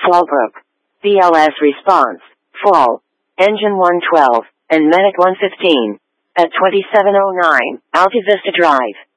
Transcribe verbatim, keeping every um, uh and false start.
Fallbrook. B L S response, fall. Engine one twelve, and Medic one fifteen. At twenty-seven oh nine, Alta Vista Drive.